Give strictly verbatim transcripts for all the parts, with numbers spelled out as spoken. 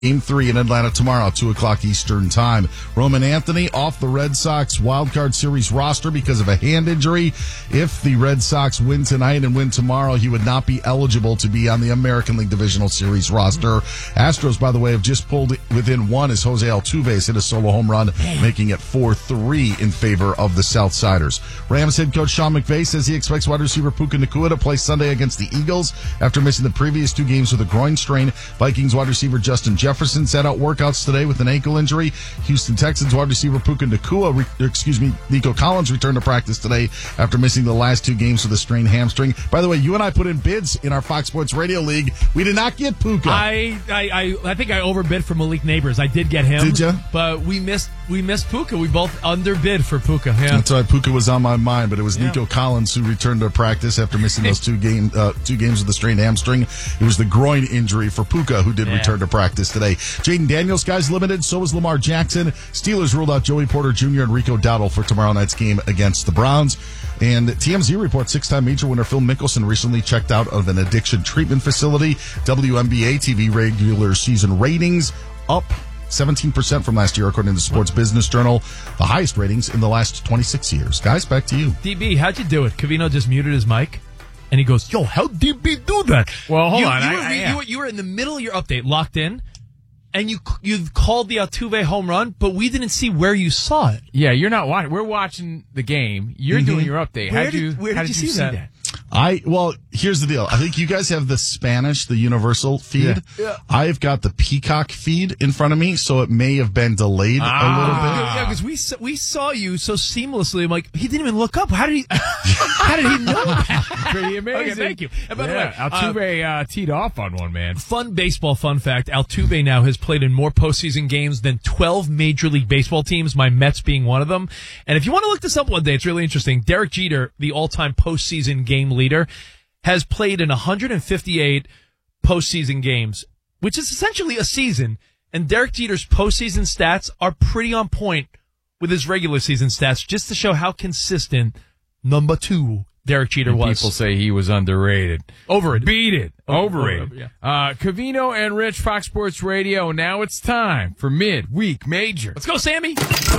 Game three in Atlanta tomorrow, two o'clock Eastern time. Roman Anthony off the Red Sox wildcard series roster because of a hand injury. If the Red Sox win tonight and win tomorrow, he would not be eligible to be on the American League Divisional Series roster. Astros, by the way, have just pulled within one as Jose Altuve has hit a solo home run, making it four three in favor of the Southsiders. Rams head coach Sean McVay says he expects wide receiver Puka Nacua to play Sunday against the Eagles after missing the previous two games with a groin strain. Vikings wide receiver Justin Jefferson Jefferson sat out workouts today with an ankle injury. Houston Texans wide receiver Puka Nacua, re- excuse me, Nico Collins returned to practice today after missing the last two games with a strained hamstring. By the way, you and I put in bids in our Fox Sports Radio League. We did not get Puka. I I, I, I think I overbid for Malik Neighbors. I did get him. Did you? But we missed we missed Puka. We both underbid for Puka. Yeah. That's why Puka was on my mind, but it was yeah. Nico Collins who returned to practice after missing those two game uh, two games with the strained hamstring. It was the groin injury for Puka who did yeah. return to practice today. Jaden Daniels, guys limited. So is Lamar Jackson. Steelers ruled out Joey Porter Junior and Rico Dowdle for tomorrow night's game against the Browns. And T M Z reports six-time major winner Phil Mickelson recently checked out of an addiction treatment facility. W N B A T V regular season ratings up seventeen percent from last year, according to the Sports Business Journal. The highest ratings in the last twenty-six years. Guys, back to you. D B, how'd you do it? Covino just muted his mic. And he goes, yo, how'd D B do that? Well, hold you, on. You, I, were, I, you, were, you were in the middle of your update, locked in. And you you called the Altuve home run, but we didn't see where you saw it. Yeah, you're not watching. We're watching the game. You're mm-hmm. doing your update. Where How'd did, you, where how did, did you, you see, see that? that? I, well, here's the deal. I think you guys have the Spanish, the universal feed. Yeah. Yeah. I've got the Peacock feed in front of me, so it may have been delayed ah. a little bit. Yeah, because we saw, we saw you so seamlessly. I'm like, he didn't even look up. How did he, how did he know that? Pretty amazing. Okay, thank you. And by yeah, the way, Altuve uh, uh, teed off on one, man. Fun baseball fun fact. Altuve now has played in more postseason games than twelve Major League Baseball teams, my Mets being one of them. And if you want to look this up one day, it's really interesting. Derek Jeter, the all-time postseason game leader, has played in one hundred fifty-eight postseason games, which is essentially a season. And Derek Jeter's postseason stats are pretty on point with his regular season stats, just to show how consistent number two Derek Jeter and was. People say he was underrated. Overrated. Beat it. Overrated. Over, yeah. uh, Covino and Rich, Fox Sports Radio. Now it's time for Midweek Major. Let's go, Sammy.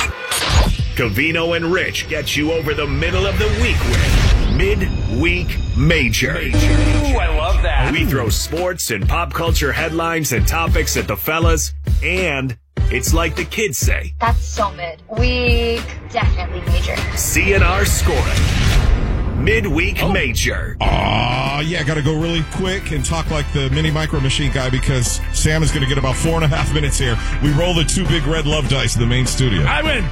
Covino and Rich get you over the middle of the week with Midweek Major. Major. Ooh, I love that. We throw sports and pop culture headlines and topics at the fellas, and it's like the kids say. That's so mid. Week, definitely major. C N R scoring. Midweek oh. Major. Aw, uh, yeah, got to go really quick and talk like the mini micro machine guy because Sam is going to get about four and a half minutes here. We roll the two big red love dice in the main studio. I win.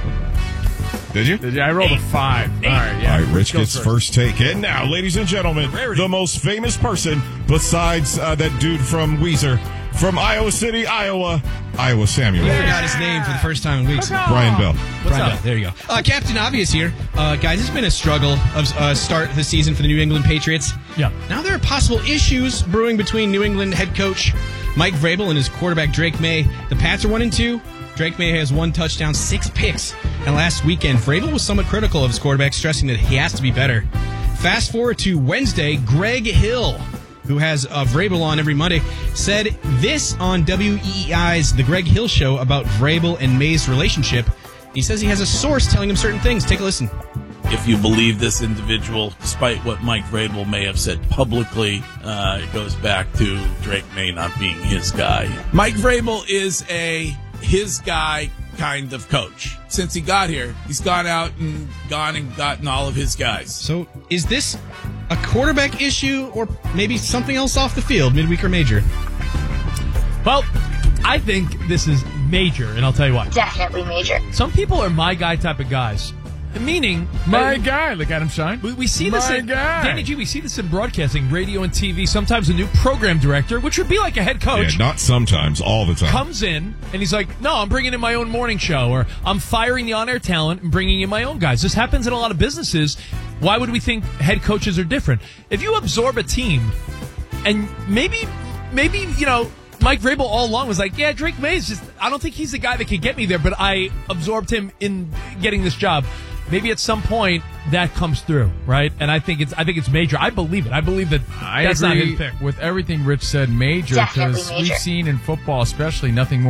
Did you? Did you? I rolled Eight. a five. Eight. All right, yeah. All right, Rich gets first. first take. And now, ladies and gentlemen, Rarity. the most famous person besides uh, that dude from Weezer, from Iowa City, Iowa, Iowa Samuel. I forgot his name for the first time in weeks. Brian Bell. What's Brian up? Bell. There you go. Uh, Captain Obvious here. Uh, guys, it's been a struggle of uh, start of the season for the New England Patriots. Yeah. Now there are possible issues brewing between New England head coach Mike Vrabel and his quarterback Drake May. The Pats are one and two. Drake May has one touchdown, six picks. And last weekend, Vrabel was somewhat critical of his quarterback, stressing that he has to be better. Fast forward to Wednesday, Greg Hill, who has uh, Vrabel on every Monday, said this on W E E I's The Greg Hill Show about Vrabel and May's relationship. He says he has a source telling him certain things. Take a listen. If you believe this individual, despite what Mike Vrabel may have said publicly, uh, it goes back to Drake May not being his guy. Mike Vrabel is a his guy kind of coach. Since he got here, he's gone out and gone and gotten all of his guys. So is this a quarterback issue or maybe something else off the field, midweek or major? Well, I think this is major, and I'll tell you why. Definitely major. Some people are my guy type of guys. Meaning, my uh, guy, look at him shine. We, we see this my in guy. Danny G. We see this in broadcasting, radio and T V. Sometimes a new program director, which would be like a head coach, Yeah, not sometimes, all the time. comes in and he's like, "No, I'm bringing in my own morning show, or I'm firing the on-air talent and bringing in my own guys." This happens in a lot of businesses. Why would we think head coaches are different? If you absorb a team, and maybe, maybe you know. Mike Vrabel all along was like, yeah, Drake May is just, I don't think he's the guy that could get me there, but I absorbed him in getting this job. Maybe at some point, that comes through, right? And I think it's I think it's major. I believe it. I believe that I that's not agree his pick. with everything Rich said, major, Definitely because major. we've seen in football, especially, nothing more.